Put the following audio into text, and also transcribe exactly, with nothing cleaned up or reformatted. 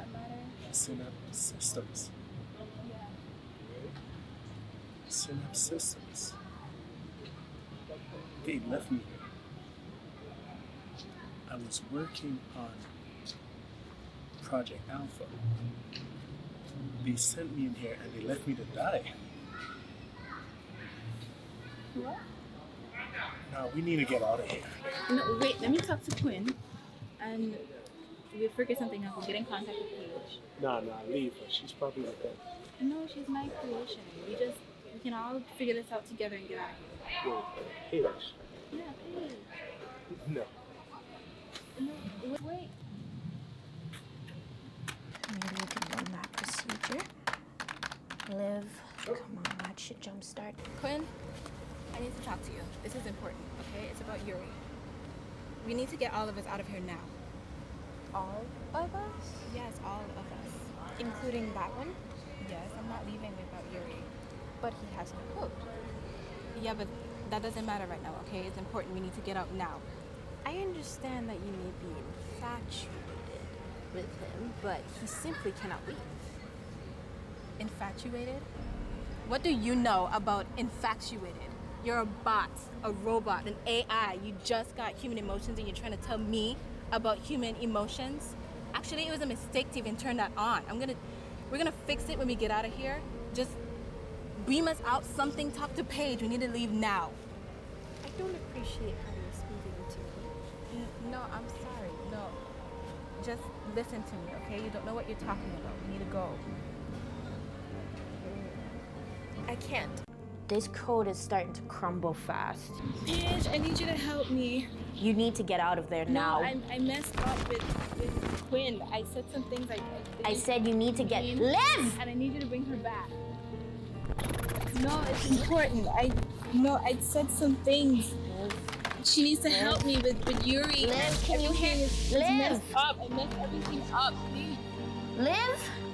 that matter? Synapse Systems. Yeah. Synapse Systems. They left me here. I was working on Project Alpha. They sent me in here and they left me to die. What? No, we need to get out of here. No, wait, let me talk to Quinn. And we'll figure something out. We'll get in contact with Paige. Nah, nah, leave her. She's probably with them. No, she's my creation. We just, we can all figure this out together and get out of here. Wait, Paige. Yeah, Paige. No. No, wait, wait. Maybe you can run that procedure. Liv, come on, that should jumpstart. Quinn, I need to talk to you. This is important, okay? It's about Yuri. We need to get all of us out of here now. All of us? Yes, all of us. Including that one? Yes, I'm not leaving without Yuri. But he has no code. Yeah, but that doesn't matter right now, okay? It's important. We need to get out now. I understand that you may be infatuated with him, but he simply cannot leave. Infatuated? What do you know about infatuated? You're a bot, a robot, an A I. You just got human emotions and you're trying to tell me about human emotions? Actually, it was a mistake to even turn that on. I'm gonna, we're gonna fix it when we get out of here. Just beam us out, something, talk to Paige. We need to leave now. I don't appreciate how you're speaking to me. N- No, I'm sorry. No. Just listen to me, okay? You don't know what you're talking about. We need to go. I can't. This code is starting to crumble fast. Paige, I need you to help me. You need to get out of there now. No, I, I messed up with, with Quinn. I said some things I I, I said you need to get... mean, Liv! And I need you to bring her back. No, it's important. I no, I said some things. Liv. She needs to help me with, with Yuri. Liv, can you hear? Everything is- is Liv! messed up. I messed everything up. Please. Liv?